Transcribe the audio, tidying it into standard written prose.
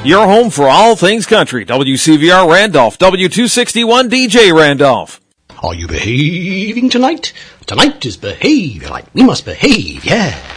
Your home for all things country. WCVR Randolph, W261 DJ Randolph. Are you behaving tonight? Tonight is behave night. We must behave, yeah.